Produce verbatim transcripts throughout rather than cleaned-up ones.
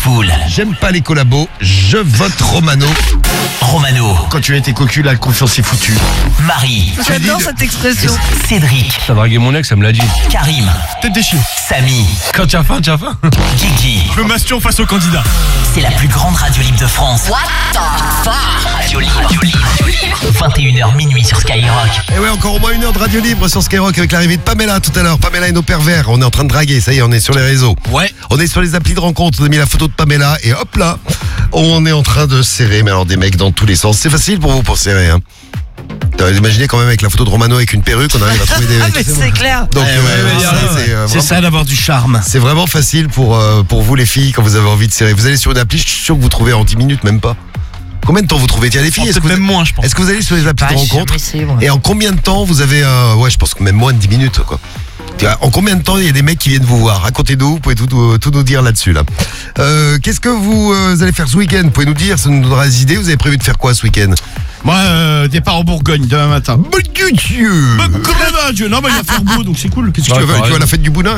foule. J'aime pas les collabos, je vote Romano. Romano. Quand tu as été cocu, la confiance est foutue. Marie. J'adore cette expression. Cédric. T'as dragué mon ex, ça me l'a dit. Karim. Tête déchirée. Samy. Quand tu as faim, tu as faim. Guigui. Je me masturbe face au candidat. C'est la plus grande radio libre de France. What the fuck? Radio libre. Radio libre. vingt et une heures minuit sur Skyrock. Et ouais, encore au moins une heure de radio libre sur Skyrock avec l'arrivée de Pamela tout à l'heure. Pamela et nos pervers. On est en train de draguer, ça y est, on est sur les réseaux. Ouais. On est sur les applis de rencontre, on a mis la photo de Pamela et hop là, on est en train de serrer. Mais alors des mecs dans tous les sens. C'est facile pour vous pour serrer, hein. Imaginez quand même avec la photo de Romano avec une perruque, on arrive à trouver des Ah mecs. mais c'est clair. Donc Ouais, euh, ouais, ouais, ça, ouais, c'est, euh, C'est vraiment- ça d'avoir du charme. c'est vraiment facile pour, euh, pour vous les filles quand vous avez envie de serrer. Vous allez sur une appli, je suis sûr que vous trouvez en dix minutes, même pas. Combien de temps vous trouvez? Tiens les filles, est-ce que, Peut-être vous... même moins, je pense. est-ce que vous allez sur les applis Bah, de j'ai rencontre jamais essayé, moi. et en combien de temps vous avez euh, ouais je pense que même moins de dix minutes quoi. Tu vois, en combien de temps il y a des mecs qui viennent vous voir? Racontez-nous, vous pouvez tout, tout, tout nous dire là-dessus là. Euh, qu'est-ce que vous euh, allez faire ce week-end? Vous pouvez nous dire, ça nous donnera des idées. Vous avez prévu de faire quoi ce week-end? Moi, euh, départ en Bourgogne demain matin. Bon Dieu. Bah, quand même, hein, Dieu. Non, mais il va faire beau, donc c'est cool. Qu'est-ce que tu vas, tu vas à la fête du boudin?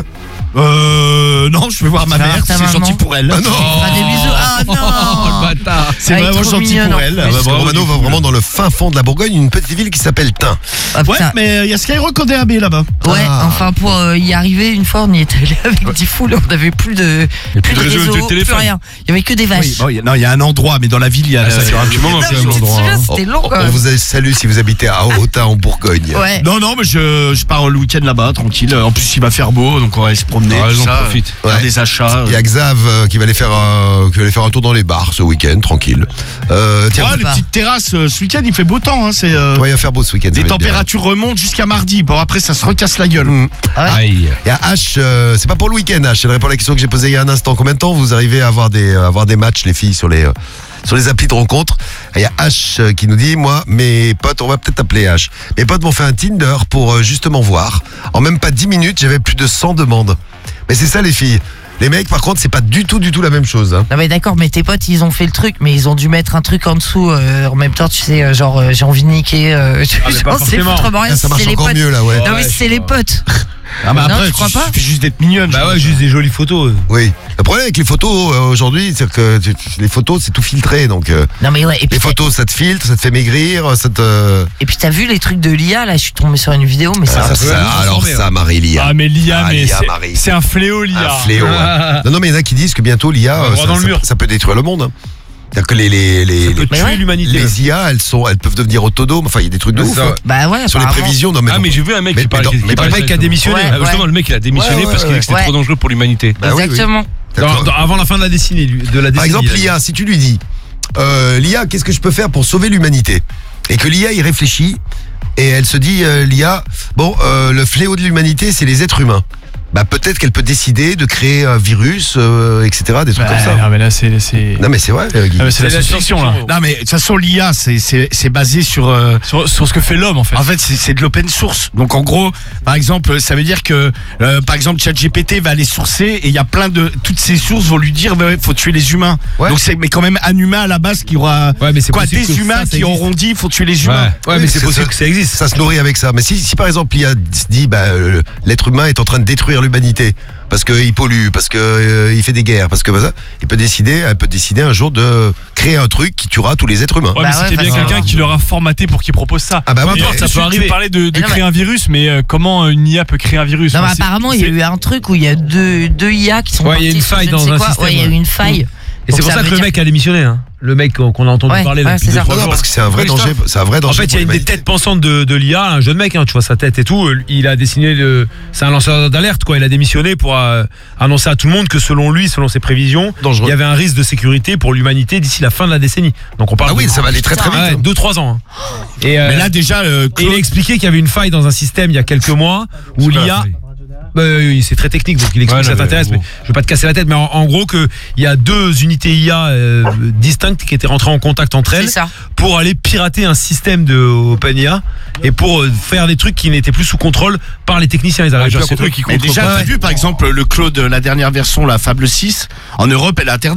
Euh, non, je vais voir ma Tu vas mère, voir ta c'est maman. gentil pour elle. Ah non. Ah, des bisous. Ah non. bâtard. C'est Ah, il est vraiment trop gentil mignon, pour en elle. plus. Ah, bah, Parce que bravo, Romano du va coup. vraiment dans le fin fond de la Bourgogne, une petite ville qui s'appelle Tain. Ah, Ouais, putain. mais il y a Skyrock en D A B là-bas. Ouais, Ah. enfin pour euh, y arriver, une fois on y était allé avec dix foules, on n'avait plus de, plus de réseau, réseau, de téléphone. plus rien. Il y avait que des vaches. Oui, bon, il y a- non, il y a un endroit, mais dans la ville, il y a. Ah, ça fait euh, un petit moment Non, que mais c'est tu te l'endroit. souviens, hein. c'était long quand On même. vous salue si vous habitez à Autun en Bourgogne. Ouais. Non, non, mais je, je pars le week-end là-bas, tranquille. En plus, il va faire beau, donc on va aller se promener. Ah, tout j'en ça, profite. faire Ouais. des achats. Il y a Xav euh, qui va aller faire euh, qui va aller faire un tour dans les bars ce week-end, tranquille. Euh, tiens, Ouais, les pas. petites terrasses, euh, ce week-end, il fait beau temps. Hein, c'est, euh, ouais, il va faire beau ce week-end. ça les va être bien. températures remontent jusqu'à mardi. Bon, après, ça se recasse la gueule. Mmh. Aïe. Il y a H, euh, c'est pas pour le week-end H, c'est répondre à la question que j'ai posée il y a un instant. Combien de temps vous arrivez à avoir des, à avoir des matchs les filles sur les, euh, sur les applis de rencontre? Il y a H euh, qui nous dit, moi, mes potes, on va peut-être appeler H. Mes potes m'ont fait un Tinder pour euh, justement voir. En même pas dix minutes, j'avais plus de cent demandes. Mais c'est ça les filles. Les mecs, par contre, c'est pas du tout, du tout la même chose. Hein. Non mais d'accord, mais tes potes ils ont fait le truc, mais ils ont dû mettre un truc en dessous. euh, en même temps, tu sais, euh, genre euh, j'ai envie de niquer. Euh, tu- Ah, mais pas genre, c'est forcément. foutrement rien Là, si ça marche c'est les encore potes. mieux là, ouais. Non mais Ouais, si je c'est les crois. potes. Ah, bah Non, après, tu crois pas suffit juste d'être mignonne. Bah je ouais, pense. juste des jolies photos. Oui. Le problème avec les photos euh, aujourd'hui, c'est que tu- tu- les photos, c'est tout filtré. Donc, euh, Non mais ouais. Et puis les t'as- photos, ça te filtre, ça te fait maigrir, ça te. et puis t'as vu les trucs de l'I A là? Je suis tombé sur une vidéo, mais Ah, ça. ça, peut nous alors transformer, ça, hein. Marie Lia. Ah mais l'I A, Ah, mais l'I A, c'est- Marie. c'est un fléau l'I A. Un fléau. hein. Non, non, mais il y en a qui disent que bientôt l'I A, On va euh, voir ça, dans le ça- mur. ça peut détruire le monde. hein. C'est-à-dire que les, les, les, Ça peut les, Mais tuer ouais. l'humanité. les I A, elles, sont, elles peuvent devenir autonomes. Enfin, il y a des trucs de Ouais, ouf. ça, hein. ouais. Bah ouais. Sur les apparemment. prévisions, non, mais. Ah bon. mais j'ai vu un mec Mais- qui mais parlait, dans- qui mais parlait par mec qui a contre, démissionné. Ouais, Ah, justement, ouais. le mec il a démissionné Ouais, ouais, parce qu'il ouais. dit que c'était Ouais. trop dangereux pour l'humanité. Bah oui, oui. Exactement. D'accord. Dans- dans- avant la fin de la décennie, lui- de la décennie. Par exemple, il a dit. l'I A, si tu lui dis, euh, l'I A, qu'est-ce que je peux faire pour sauver l'humanité? Et que l'I A y réfléchit, et elle se dit, euh, l'I A, bon, euh, le fléau de l'humanité, c'est les êtres humains. Bah peut-être qu'elle peut décider de créer un virus, euh, et cetera, des trucs Bah, comme ça. non mais là c'est c'est Non mais c'est vrai, euh, Guy. ah, mais c'est la C'est la science-fiction là. science-fiction. Non, mais de toute façon, l'I A, c'est, c'est, c'est basé sur. euh, Sur, sur ce que fait l'homme en fait. En fait, c'est, c'est de l'open source. Donc, en gros, par exemple, ça veut dire que, euh, par exemple, ChatGPT va aller sourcer et il y a plein de. Toutes ces sources vont lui dire, bah, ouais, faut tuer les humains. Ouais. Donc, c'est mais quand même un humain à la base qui aura. Ouais, mais c'est quoi, possible des que humains ça, ça qui existe. auront dit, faut tuer les Ouais, humains. ouais, mais c'est c'est possible ça. que ça existe. Ça se nourrit avec ça. Mais si, si par exemple l'I A se dit bah euh, l'être humain est en train de détruire l'humanité parce qu'il pollue, parce que euh, il fait des guerres, parce que bah, ça, il peut décider, elle peut décider un jour de créer un truc qui tuera tous les êtres humains. Ouais, Bah mais ouais, c'était bien facilement. quelqu'un qui leur a formaté pour qu'il propose ça. Ah bah oui, Peu importe, mais ça ça peut peut arriver. arriver. Tu parlais de, de Mais non, créer un virus, mais euh, comment une I A peut créer un virus? Non mais Enfin, c'est- apparemment il y a c'est- eu un truc où il y a deux, deux I A qui sont Ouais, il y a partis une sur faille je ne dans sais un quoi. système, Ouais, il y a eu ouais. une faille. Et c'est Donc pour ça veut que le dire- mec a démissionné, hein. Le mec qu'on qu'on a entendu Ouais, parler là, ouais, depuis c'est deux, ça. trois Non, non, jours. parce que c'est un vrai Oui, danger, ça. c'est un vrai En danger. fait, il y a pour une des l'humanité. têtes pensantes de, de l'I A, un jeune mec, hein, tu vois sa tête et tout. euh, Il a dessiné le. C'est un lanceur d'alerte, quoi. Il a démissionné pour euh, annoncer à tout le monde que selon lui, selon ses prévisions, Dangereux. il y avait un risque de sécurité pour l'humanité d'ici la fin de la décennie. Donc on parle Ah oui, de ça va aller très très vite. ouais, deux trois ans. hein. Et, euh, Mais là, déjà, euh, et il Claude- a expliqué qu'il y avait une faille dans un système il y a quelques mois où l'I A. Bah, oui, c'est très technique, donc il explique Ouais, ça non, mais t'intéresse, mais, bon. je vais pas te casser la tête, mais en, en gros que il y a deux unités I A euh, distinctes qui étaient rentrées en contact entre elles C'est ça. pour aller pirater un système de OpenIA et pour euh, faire des trucs qui n'étaient plus sous contrôle par les techniciens. Ils arrivent genre plus à ces contrôler. trucs qui Mais déjà, Ouais. t'as vu, par exemple, le Claude, la dernière version, la Fable six, en Europe, elle est interdite.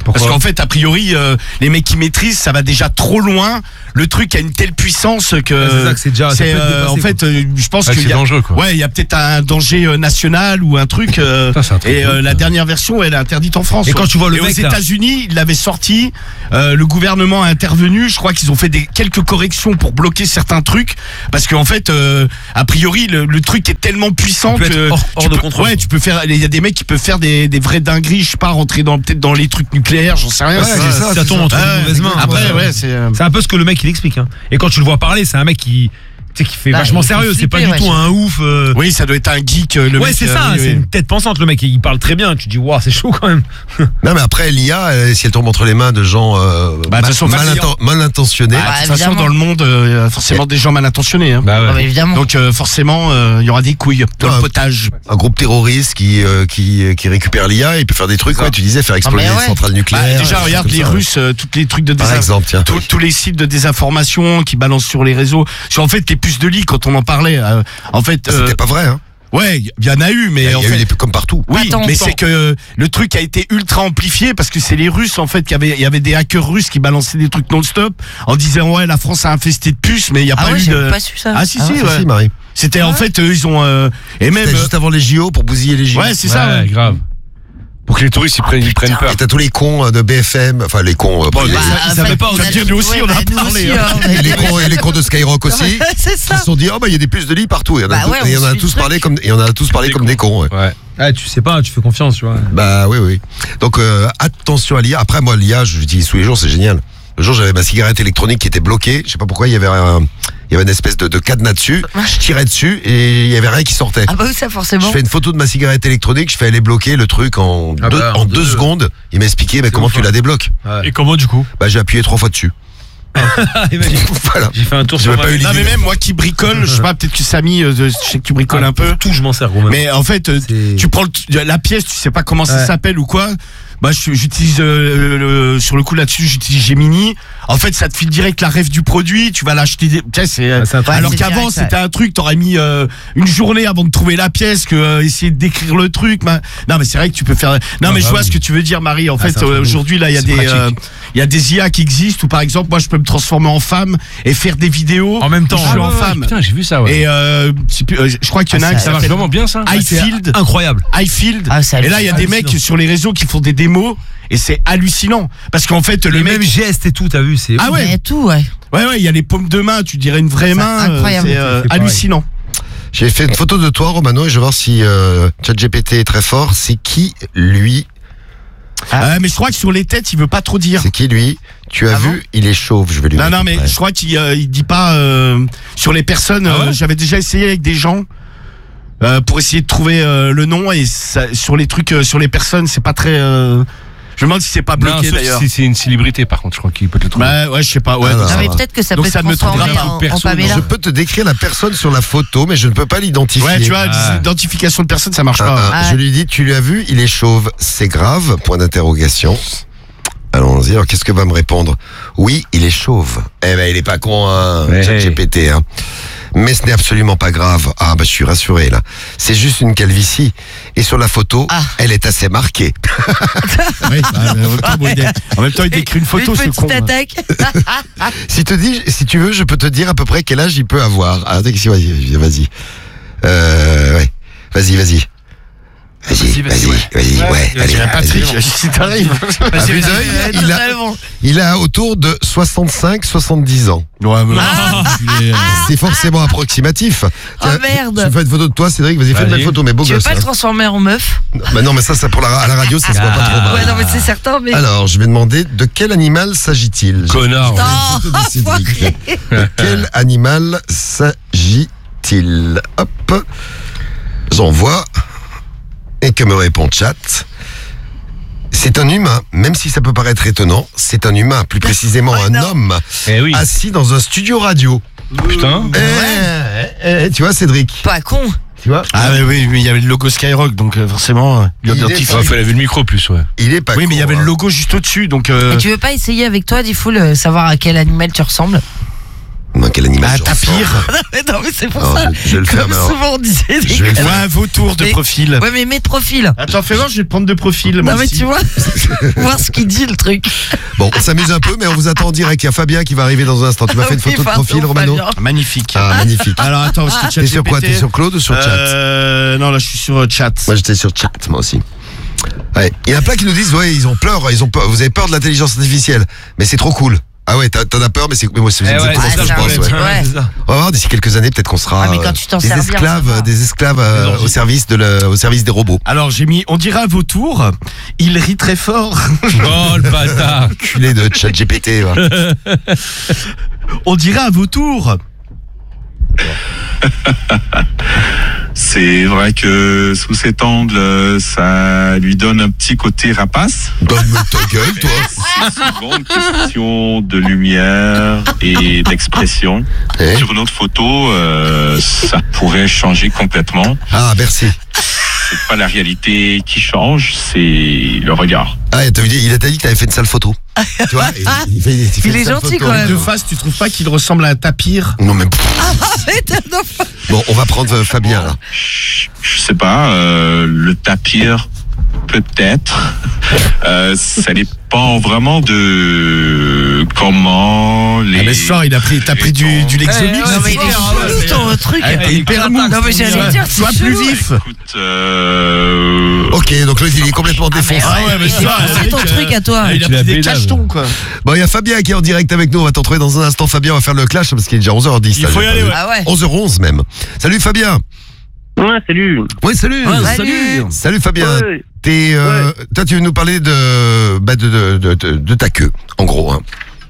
Parce qu'en fait, a priori, euh, les mecs qui maîtrisent, ça va déjà trop loin. Le truc a une telle puissance que. Ouais, c'est ça que c'est déjà. ça c'est, peut être euh, dépassé, en quoi. fait, euh, je pense Ouais, qu'il c'est y a. dangereux, quoi. Ouais, il y a peut-être un danger euh, national ou un truc. euh, Putain, c'est un truc et de euh, ouf, la ça. dernière version, elle est interdite en France. Et ouais. quand tu vois le Et mec, aux là- États-Unis, il l'avait sorti. Euh, le gouvernement a intervenu. Je crois qu'ils ont fait des quelques corrections pour bloquer certains trucs parce qu'en fait, euh, a priori, le, le truc est tellement puissant Ça peut que être hors- hors tu de peux- contrôle. Ouais, tu peux faire. Il y a des mecs qui peuvent faire des, des vraies dingueries. Je sais pas, rentrer dans peut-être dans les trucs nucléaires. J'en sais rien. Ouais, C'est- c'est ça, ça tombe entre Ouais, de mauvaises mains. Après, Ouais. ouais, c'est. euh, C'est un peu ce que le mec il explique. Hein. Et quand tu le vois parler, c'est un mec qui, tu sais, qui fait Bah, vachement il fait sérieux. C'est pas flipper, du tout ouais. un ouf. euh, Oui, ça doit être un geek. euh, Le ouais, mec, c'est euh, ça. oui, C'est oui. une tête pensante. Le mec, il parle très bien. Tu te dis, waouh, c'est chaud quand même. Non, mais après, l'I A, euh, si elle tombe entre les mains de gens euh, Bah, de ma- toute façon, mal, malveillants. inten- mal intentionnés, Ah, Bah, de toute façon, évidemment. dans le monde, euh, il y a forcément des gens mal intentionnés. Hein. Bah Ah, ouais. bah, évidemment. Donc euh, forcément, euh, il y aura des couilles dans Ouais. le potage. un groupe terroriste qui, euh, qui, qui récupère l'I A, il peut faire des trucs, ouais, tu disais, faire exploser mais des ouais. centrales Bah, nucléaires. déjà, des regarde choses les comme ça. Russes, euh, tous les trucs de Par désin- exemple, tiens. tous, tous les sites de désinformation qui balancent sur les réseaux. Sur en fait les puces de lit quand on en parlait. euh, en fait, euh, C'était pas vrai, hein. ouais, il y en a eu, mais Il y a en eu fait, des comme partout. oui, Attends, mais attends. c'est que le truc a été ultra amplifié parce que c'est les Russes en fait qui avaient, il y avait des hackers russes qui balançaient des trucs non-stop en disant ouais la France a infesté de puces, mais il y a Ah pas ouais, eu j'avais de. pas su ça. Ah si Ah si, ouais. Si, ouais. si, Marie. C'était en fait eux, ils ont euh, et même C'était juste avant les J O pour bousiller les J O. ouais c'est ça. Ouais, Ouais. grave. Pour que les touristes ils prennent, ils prennent peur. Et t'as tous les cons euh, de B F M, enfin les cons, euh, Bon, les, bah, en ils savaient fait, pas, on on a a dit, tout- nous aussi, ouais, on a bah, nous parlé, aussi, hein. hein, on a et les été- cons et les cons de Skyrock aussi. C'est Ils ça. se sont dit, oh bah il y a des puces de lit partout. Il y en a, Bah tous- ouais, et il y en on a suit tous le parlé truc. comme, il y en a tous parlé Des comme des cons. Ouais. Ouais. Ah, tu sais pas, tu fais confiance, tu vois. Bah oui, oui. Donc euh, attention à l'I A. Après, moi, l'I A, je l'utilise tous les jours, c'est génial. Le jour, j'avais ma cigarette électronique qui était bloquée. Je sais pas pourquoi, il y avait un, il y avait une espèce de, de cadenas dessus. Je tirais dessus et il y avait rien qui sortait. Ah bah oui, ça forcément. Je fais une photo de ma cigarette électronique, je fais aller bloquer le truc en, Ah deux, bah, en en deux deux, secondes. Il m'a expliqué, mais comment ouf, tu hein. la débloques? Ouais. Et comment du coup? Bah j'ai appuyé trois fois dessus. Imagine. Voilà. J'ai fait un tour J'ai sur même pas eu ma- l'idée. Non mais même moi qui bricole, je sais pas, peut-être que Samy, euh, je sais que tu bricoles Ah, un peu. pour tout, je m'en sers, gros. même. Mais en fait, euh, C'est- tu prends le- la pièce, tu sais pas comment ça Ouais. s'appelle ou quoi. Bah, je- j'utilise euh, le- sur le coup là-dessus, j'utilise Gemini. En fait, ça te file direct la ref du produit. Tu vas l'acheter. des- Tu sais, c'est. Ah, c'est un truc- alors c'est qu'avant, direct, c'était un truc. T'aurais mis euh, une journée avant de trouver la pièce, que euh, essayer de décrire le truc. ma- Non, mais c'est vrai que tu peux faire. Non, mais je bah vois oui. ce que tu veux dire, Marie. En Ah, fait, c'est un truc euh, de ouf. aujourd'hui, là, il y a C'est des, pratique. euh, il y a des I A qui existent. Où par exemple, moi, je peux me transformer en femme et faire des vidéos. En même temps, où je suis ah en ouais, femme. Putain, j'ai vu ça, ouais. Et euh, c'est plus- euh, je crois qu'il y en a Ah, un qui ça ça marche s'appelle vraiment bien ça. Highfield. Incroyable. Highfield. Ah, c'est Et là, il y a des mecs hallucinant. sur les réseaux qui font des démos et c'est hallucinant. Parce qu'en fait, le Les mec. mêmes gestes et tout, t'as vu, c'est. Ah ouais. Mais tout, ouais. Ouais, ouais, il y a les paumes de main, tu dirais une vraie C'est main. euh, incroyable. C'est euh, C'est pareil. hallucinant. J'ai fait une photo de toi, Romano, et je vais voir si euh, ChatGPT est très fort. C'est qui lui? Euh, mais je crois que sur les têtes, il veut pas trop dire. C'est qui lui? Tu as Ah vu? Il est chauve. Je vais lui Non, mettre non, mais après. je crois qu'il euh, il dit pas euh, sur les personnes. Ah ouais euh, J'avais déjà essayé avec des gens. euh, pour essayer de trouver euh, le nom et ça, sur les trucs, euh, sur les personnes, c'est pas très. euh, Je me demande si c'est pas Non, bloqué sauf d'ailleurs. si c'est une célébrité par contre, je crois qu'il peut te le trouver. Bah ouais, je sais pas. Ouais, Ah, donc non, ça Non, mais va. peut-être que ça Donc peut ça se ne me trouvera transformer pas en, perso, en Pamela. Je peux te décrire la personne sur la photo, mais je ne peux pas l'identifier. Ouais, tu vois, Ah. l'identification de personne, ça marche Ah, pas. ah, Ah. Je lui dis, tu l'as vu, il est chauve. C'est grave, point d'interrogation. Allons-y, alors qu'est-ce que va me répondre? Oui, il est chauve. Eh ben, il est pas con, hein, Ouais. ChatGPT, hein. Mais ce n'est absolument pas grave. Ah, bah, je suis rassuré, là. C'est juste une calvitie. Et sur la photo, Ah. elle est assez marquée. Ouais, bah, en, même temps, bon, il dé- en même temps, il décrit une photo, Une ce petite con. hein. attaque. Si, te dis, si tu veux, je peux te dire à peu près quel âge il peut avoir. Ah, attends, qu'est-ce que- vas-y, vas-y. Euh, ouais. Vas-y, vas-y. Vas-y, Vas-y, vas-y, vas-y, vas-y, ouais. ouais, Il allez, y a Patrick, vas-y. si t'arrives. À vue d'œil, Ouais, il a, totalement. il a autour de soixante-cinq soixante-dix ans. Ouais, mais C'est forcément approximatif. Oh merde. Tu fais une photo de toi, Cédric, vas-y, fais une Vas-y. belle photo, mais beau Tu veux gosse. pas le hein. transformer en meuf? Bah non, mais ça, ça pour la, à la radio, ça se voit pas trop mal. Ouais, non, mais c'est certain, mais. Alors, je vais demander de quel animal s'agit-il? Connard. ouais. Oh, Photo de Cédric. enfoiré. De quel animal s'agit-il? Hop, j'envoie. Et que me répond chat? C'est un humain, même si ça peut paraître étonnant, c'est un humain, plus précisément un non. homme, Eh oui. assis dans un studio radio. Putain. Eh, eh, eh, tu vois, Cédric, Pas con. tu vois, Ah, mais oui, mais il y avait le logo Skyrock, donc euh, forcément, euh, il Il est identifie. Ouais, fallait vu le micro plus, ouais. il est pas Oui, mais il y con, avait hein. le logo juste au-dessus, donc. euh, Et tu veux pas essayer avec toi, Diffoul, euh, savoir à quel animal tu ressembles? Non, quel animal Bah, je tapir. Non, mais, non, mais c'est pour Non, ça. je- je vais le faire, Comme mais alors- souvent on disait des Je vais le conneries. Ouais, un vautour de Mais- profil. Ouais, mais mets de profil. Attends, fais voir, je vais prendre de profil. moi Non, mais aussi. tu vois, voir ce qu'il dit le truc. Bon, on s'amuse un peu, mais on vous attend en direct. Il y a Fabien qui va arriver dans un instant. Tu m'as fait une Oui, photo de pardon, profil, Romano Fabien. Magnifique. Ah, magnifique. Alors attends, parce que chat T'es sur quoi? G P T, T'es sur Claude ou sur chat? euh, Non, là, je suis sur euh, chat. Moi, j'étais sur chat, moi aussi. Ouais. Il y en a plein qui nous disent, ouais, ils ont peur, ils ont peur. Vous avez peur de l'intelligence artificielle, mais c'est trop cool. Ah ouais, t'as- t'en as peur, mais c'est mais moi, c'est Eh ouais, exactement c'est ce que je ça, pense. ouais. Ouais. Ouais. c'est ça. On va voir d'ici quelques années, peut-être qu'on sera Ah, mais quand euh, tu t'en des sers bien, ça esclaves, va. des esclaves euh, Des orgies. au service de le- au service des robots. Alors, j'ai mis, on dirait un vautour, il rit très fort. Oh le bâtard. Culé de chat G P T. Ouais. On dirait un vautour. C'est vrai que sous cet angle, ça lui donne un petit côté rapace. Donne-moi ta gueule, toi. C'est souvent une question de lumière et d'expression. Eh Sur une autre photo, euh, ça pourrait changer complètement. Ah, merci. C'est pas la réalité qui change, c'est le regard. Ah, t'as vu, il a dit que t'avais fait une sale photo. Tu vois, il, il fait, il fait Il une est sale gentil, photo. quand même. De face, tu trouves pas qu'il ressemble à un tapir? Non, mais Arrête, non. bon, on va prendre euh, Fabien là. Je je sais pas, euh, le tapir, peut-être. Euh, ça dépend vraiment de comment les... Ah, mais ce soir, il a pris, t'as pris du, du Lexomix. Eh, ouais, Non, mais il est chelou ton truc. Ah, t'es hyper mou. Non, mais j'allais dire, Sois c'est plus chelou. vif. Écoute, euh, Ok, donc là, il est complètement défoncé. Ah ouais, mais C'est ça, c'est ton avec, truc à toi. Ah, il a Tu l'as pris des bédave. cachetons, quoi. Bon, il y a Fabien qui est en direct avec nous. On va t'en trouver dans un instant. Fabien, on va faire le clash parce qu'il est déjà onze heures dix. Il là, faut j'ai y pas aller, vu. ouais. Ah ouais. onze heures onze même. Salut Fabien. Ouais, salut. Oui, salut. Salut. Salut Fabien. Ouais. T'es, euh, toi, tu veux nous parler de, bah, de, de, de, de, de ta queue, en gros. Hein.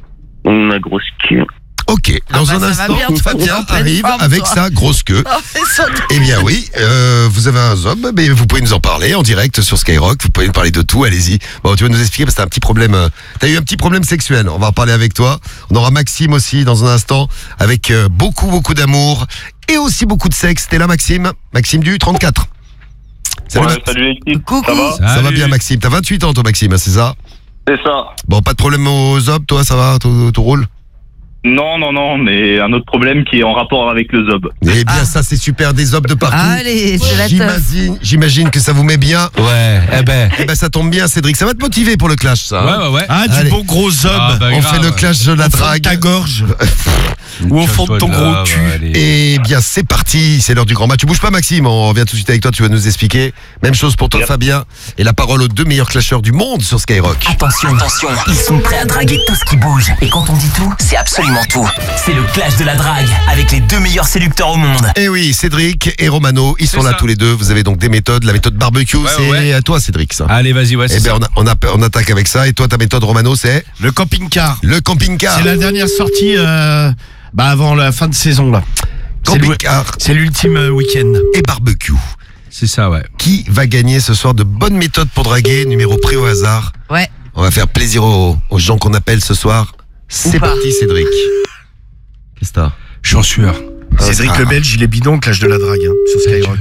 Ma grosse queue. Ok. Dans Ah bah, un ça va instant, bien, toi, Fabien en pleine arrive forme, avec toi. sa grosse queue. Oh, mais ça- Eh bien oui, euh, vous avez un zob, mais vous pouvez nous en parler en direct sur Skyrock, vous pouvez nous parler de tout, allez-y. Bon, tu vas nous expliquer parce que t'as un petit problème, euh, t'as eu un petit problème sexuel, on va en parler avec toi. On aura Maxime aussi dans un instant, avec euh, beaucoup, beaucoup d'amour et aussi beaucoup de sexe. T'es là Maxime Maxime du trente-quatre. Salut, Ouais, Max. salut l'équipe. Coucou. Ça va? Ça va Salut. bien Maxime, t'as vingt-huit ans toi Maxime, hein, c'est ça? C'est ça. Bon, pas de problème au zob, toi ça va, tout, tout roule? Non, non, non, mais un autre problème qui est en rapport avec le zob. Eh bien Ah. ça c'est super, des zobs de partout. Allez, c'est la teuf. J'imagine, j'imagine que ça vous met bien. Ouais, eh ben. Eh ben ça tombe bien Cédric, ça va te motiver pour le clash ça. hein Ouais, ouais, ouais. Ah, du Allez. bon gros zob. Ah, bah, On grave. fait le clash de la Au fond de drague. ta gorge. Ou au fond de ton Cache-toi gros là, cul. ouais, allez. Eh bien, c'est parti, c'est l'heure du grand match. Tu bouges pas, Maxime, on revient tout de suite avec toi, tu vas nous expliquer. Même chose pour toi, Yep. Fabien. Et la parole aux deux meilleurs clasheurs du monde sur Skyrock. Attention, attention, ils sont prêts à draguer tout ce qui bouge. Et quand on dit tout, c'est absolument tout. C'est le clash de la drague avec les deux meilleurs séducteurs au monde. Eh oui, Cédric et Romano, ils sont C'est là ça. tous les deux. Vous avez donc des méthodes. La méthode barbecue, Ouais, c'est ouais. à toi, Cédric, ça. Allez, vas-y, ouais, Eh c'est bien, ça. on, a- on, a- on attaque avec ça. Et toi, ta méthode, Romano, c'est Le camping-car. le camping-car. C'est la dernière sortie euh, bah avant la fin de saison, là. C'est le- Camping-car C'est l'ultime euh, week-end. et barbecue. C'est ça, ouais. Qui va gagner ce soir de bonnes méthodes pour draguer? Numéro pris au hasard. Ouais. On va faire plaisir aux, aux gens qu'on appelle ce soir. C'est Ou pas. parti, Cédric. Qu'est-ce que t'as? Je suis en sueur. Cédric Ah. le Belge, il est bidon, clash de la drague, hein, sur Skyrock.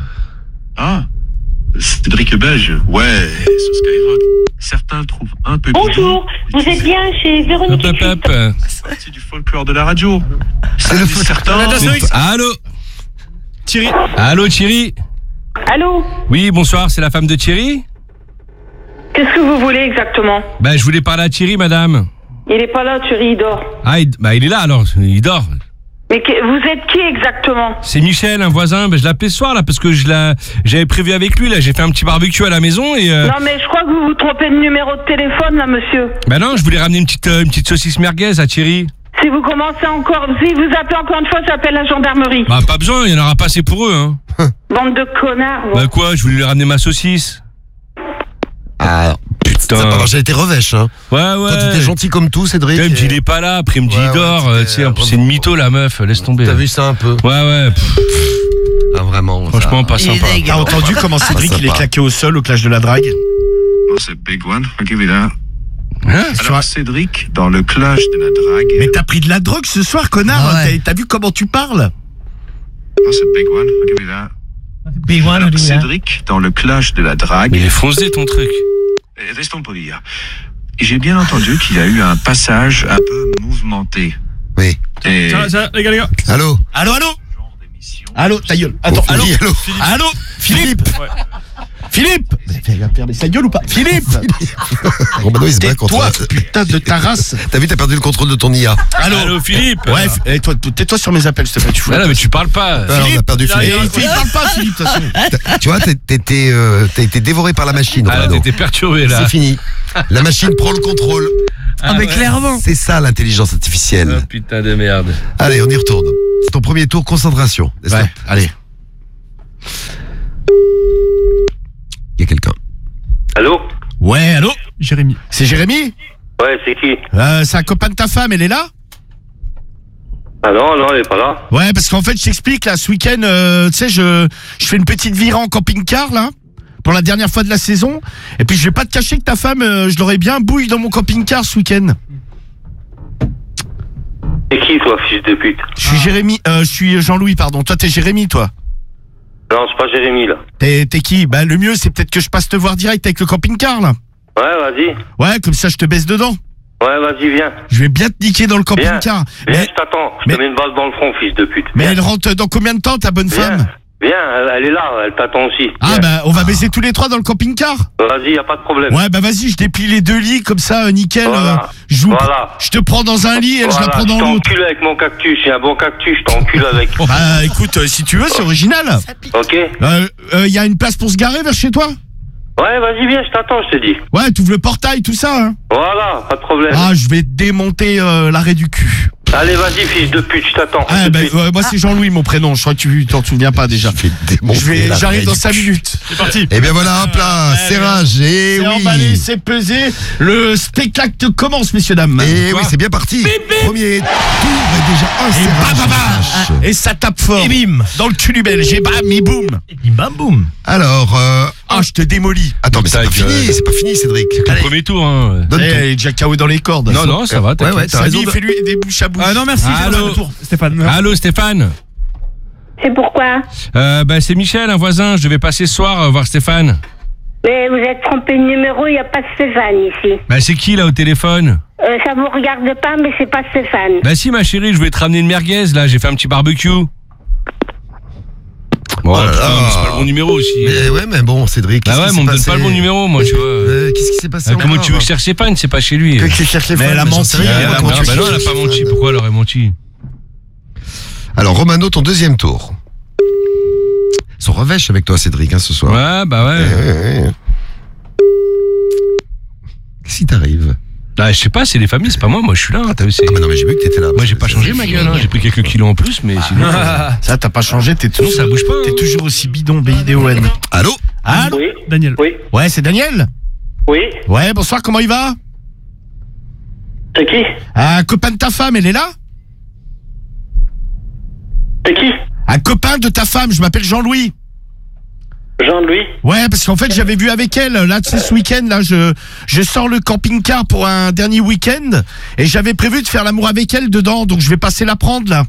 Ah, Cédric le Belge, ouais, sur Skyrock. Certains le trouvent un peu Bonjour, vous êtes bien chez Véronique Hop, et hop, Christophe. hop. C'est partie du folklore de la radio. C'est le foot. Certains... Allô Thierry. Allô, Thierry? Allô, Oui, bonsoir, c'est la femme de Thierry? qu'est-ce que vous voulez exactement? Ben, je voulais parler à Thierry, madame. Il est pas là, Thierry, il dort. Ah, il, bah, il est là alors, il dort. Mais que- vous êtes qui exactement? C'est Michel, un voisin. Ben, je l'appelais ce soir là parce que je l'a, j'avais prévu avec lui là. J'ai fait un petit barbecue à la maison et. Euh, Non mais je crois que vous vous trompez de numéro de téléphone là, monsieur. ben non, je voulais ramener une petite, euh, une petite saucisse merguez à Thierry. Si vous commencez encore, si vous appelez encore une fois, ça s'appelle la gendarmerie. Bah pas besoin, il y en aura pas assez pour eux. Hein. Bande de connards. Bah quoi, je voulais lui ramener ma saucisse. Ah, putain. Ça, pardon, j'ai été revêche, hein. Ouais Toi, tu ouais. étais gentil comme tout, Cédric. Elle me dit et- il est pas là, après il me dit Ouais, il ouais, dort. euh, c'était, tu sais, en plus euh, c'est une mytho la meuf, laisse tomber. T'as vu ça un peu? Ouais ouais. pff, Ah, vraiment. franchement ça. pas Il est sympa. dégueu. T'as entendu comment Cédric Ah, il est sympa. claqué au sol au clash de la drague? Oh, c'est Big One, I'll give you that. Hein Alors, Cédric, dans le clash de la drague... Mais t'as pris de la drogue ce soir, connard. Ah ouais. T'as- T'as vu comment tu parles? Oh, c'est Big One, I'll give you that. Alors, Cédric, dans le clash de la drague... Mais il est foncé ton truc. Eh, Restons polis. J'ai bien entendu qu'il y a eu un passage un peu mouvementé. Oui. Et Ça, ça, les gars, les gars. Allô Allô, allô Allô, ta gueule. Attends, On allô dit allô. Allô Philippe Philippe Il va perdre sa gueule ou pas Philippe Romano, il se bat contre... Tais-toi, putain de ta race. T'as vu, t'as perdu le contrôle de ton I A. Allô Allô, Philippe. Ouais, f- eh, toi, tais-toi sur mes appels, s'il te plaît, tu fous. Ah non, mais tu parles pas. Ah, on a perdu il a- Philippe. il- il parle pas, Philippe, de toute façon. T'as- Tu vois, t'es- t'étais, euh, t'as été dévoré par la machine, Ah là, Romano. t'étais perturbé là. C'est fini. La machine prend le contrôle. Ah, mais clairement. C'est ça l'intelligence artificielle. Oh, putain de merde. Allez, on y retourne. C'est ton premier tour, concentration. N'est-ce Ouais, pas allez. Il y a quelqu'un. Allô? Ouais, allô Jérémy. C'est Jérémy Ouais, c'est qui? euh, C'est un copain de ta femme, elle est là Ah non, non, elle est pas là. Ouais, parce qu'en fait, je t'explique, là, ce week-end, euh, tu sais, je, je fais une petite virée en camping-car, là, pour la dernière fois de la saison. Et puis, je vais pas te cacher que ta femme, euh, je l'aurais bien bouille dans mon camping-car ce week-end. C'est qui, toi, fils de pute? Je suis Jérémy, euh, je suis Jean-Louis, pardon. Toi, t'es Jérémy, toi. Non, c'est pas Jérémy, là. T'es, t'es qui? Bah, le mieux, c'est peut-être que je passe te voir direct avec le camping-car, là. Ouais, vas-y. Ouais, comme ça, je te baisse dedans. Ouais, vas-y, viens. Je vais bien te niquer dans le Viens. camping-car. Viens, Mais, je t'attends. Je mais- te mets une balle dans le front, fils de pute. mais Viens. elle rentre dans combien de temps, ta bonne Viens. femme? Viens, elle, elle est là, elle t'attend aussi. Ah, Viens. bah, on va baiser tous les trois dans le camping-car. Vas-y, y a pas de problème. Ouais, bah vas-y, je déplie les deux lits, comme ça, euh, nickel. Voilà. euh, je, vous- Voilà. je te prends dans un lit et je la Voilà, prends dans je l'autre. t'encule avec mon cactus. J'ai un bon cactus, je t'encule avec. Bah écoute, euh, si tu veux, c'est original. Ok? Il euh, euh, y a une place pour se garer vers chez toi? Ouais, vas-y, viens, je t'attends, je te dis. Ouais, t'ouvres le portail, tout ça. Hein. Voilà, pas de problème. Ah, je vais démonter euh, l'arrêt du cul. Allez, vas-y, fils de pute, je t'attends. Ah, Tout de bah, suite. euh, moi c'est Jean-Louis mon prénom, je crois que tu t'en souviens pas déjà. Je vais démonter Je vais, la j'arrive dans règle. cinq minutes. C'est parti. Eh bien voilà, hop là, serrage, et C'est emballé, oui. c'est pesé. Le spectacle commence, messieurs, dames. Et oui, c'est bien parti. Premier tour et déjà un Et serrage. bam, bam, bam. Et ça tape fort. Et bim. Dans le cul du belge. Et bam, et boum. Et bim bam boum. Alors, euh, Ah, je te démolis. attends, mais c'est pas Tac, fini, euh, c'est pas fini, Cédric. Le premier tour, hein. Donne Eh, ton- elle est déjà K O dans les cordes. Non, non, ça va, Ouais, t'inquiète. ouais, t'as raison. Samy, de- fais-lui des bouches à bouche. Ah non, merci. Allô. c'est le tour, Stéphane. Allô, Stéphane. C'est pourquoi? Euh, bah, c'est Michel, un voisin. Je devais passer ce soir euh, voir Stéphane. Mais vous êtes trompé de numéro, il n'y a pas de Stéphane ici. Bah, c'est qui là au téléphone? Euh, ça vous regarde pas, mais c'est pas Stéphane. Bah, si, ma chérie, je vais te ramener une merguez là. J'ai fait un petit barbecue. Bon, Oh là putain, là. mais c'est pas le bon numéro aussi. Mais ouais, mais bon, Cédric. Bah qu'est-ce ouais, qui mais on s'est me donne passé pas le bon numéro, moi, tu vois. Euh, Qu'est-ce qui s'est passé Ah, comment encore tu veux que je cherche Stéphane? C'est pas chez lui. Que- que cherche les Mais femmes, elle a j'en menti, sais rien, elle moi, a comment Ah, tu bah non, elle a cherches pas menti. Stéphane. Pourquoi elle aurait menti? Alors, Romano, ton deuxième tour. Ils sont revêches avec toi, Cédric, hein, ce soir. Ouais, bah ouais. Ouais, ouais, ouais. Qu'est-ce qui t'arrive? Ah, je sais pas, c'est les familles, c'est pas moi. Moi, je suis là. T'as vu, c'est. Ah, mais non, mais j'ai vu que t'étais là. Moi, j'ai pas changé ma gueule. Hein. J'ai pris quelques kilos en plus, mais sinon. euh, Ça, t'as pas changé, t'es Non, toujours, ça bouge pas. t'es hein. toujours aussi bidon, B I D O N. Allô? Allô? Oui, Daniel. oui, Ouais, c'est Daniel. oui. Ouais, bonsoir, comment il va? C'est qui? Un copain de ta femme, elle est là? C'est qui? Un copain de ta femme, je m'appelle Jean-Louis. Jean-Louis? Ouais, parce qu'en fait, j'avais vu avec elle, là, tu sais, ce week-end, là, je, je sors le camping-car pour un dernier week-end, et j'avais prévu de faire l'amour avec elle dedans, donc je vais passer la prendre, là.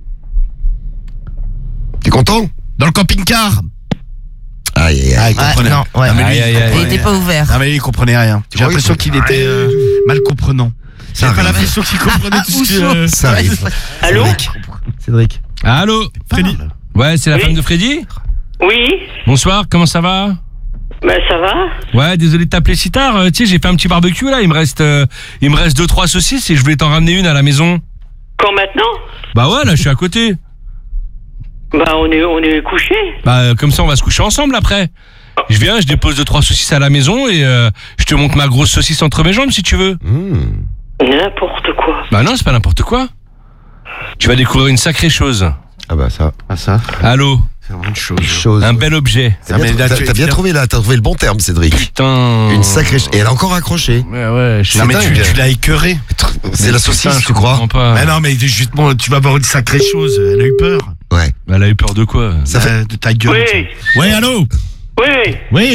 T'es content? Dans le camping-car. Aïe, aïe, aïe. il comprenait. non, ouais. Ah, mais lui, Aïe, il aïe, aïe. Il comprenait. était pas ouvert. Ah, mais il comprenait rien. J'ai Ouais, l'impression il qu'il comprend était euh, mal comprenant. Ça J'ai pas arrive. l'impression qu'il comprenait tout ce que... euh, Ça arrive. Allô? Cédric. Allô? Freddy. Ouais, c'est la Oui. femme de Freddy? Oui? Bonsoir, comment ça va? Ben, ça va? Ouais, désolé de t'appeler si tard. Euh, tu sais, j'ai fait un petit barbecue là. Il me reste, euh, il me reste deux trois saucisses et je voulais t'en ramener une à la maison. Quand maintenant? Bah ouais, là, je suis à côté. Bah, on est, on est couchés. Bah euh, comme ça, on va se coucher ensemble après. Je viens, je dépose deux trois saucisses à la maison et euh, je te monte ma grosse saucisse entre mes jambes si tu veux. Mmh. N'importe quoi. Bah non, c'est pas n'importe quoi. Tu vas découvrir une sacrée chose. Ah bah ça. Ah, ça, Allô, c'est vraiment une chose. Chose. un bel objet. T'as bien, Ah, mais là, t'as- tu- t'as bien trouvé là, t'as trouvé le bon terme, Cédric. Putain. Une sacrée. ch- Et elle a encore accroché. Ouais, ouais. Je Non, mais tu, dingue. tu l'as écœuré. C'est la saucisse, Putain, je tu crois? comprends pas. Mais non, mais justement, tu vas avoir une sacrée chose. Elle a eu peur. Ouais. Elle a eu peur de quoi? Ça fait- Euh, de ta gueule. Oui. Ouais, allô? Oui. Oui.